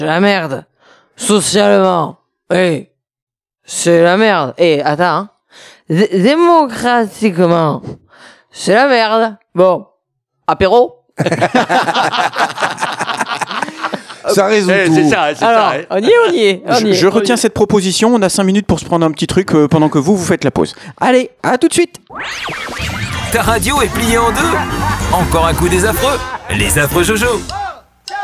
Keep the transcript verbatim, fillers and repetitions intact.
c'est la merde. Socialement, oui, c'est la merde. Et attends, hein. D- démocratiquement, c'est la merde. Bon, apéro. Ça résout Eh, tout. c'est ça, c'est Alors, ça. hein. on y est, on y est. On y Je, est, je on y retiens est. cette proposition. On a cinq minutes pour se prendre un petit truc euh, pendant que vous, vous faites la pause. Allez, à tout de suite. Ta radio est pliée en deux. Encore un coup des affreux. Les affreux Jojo.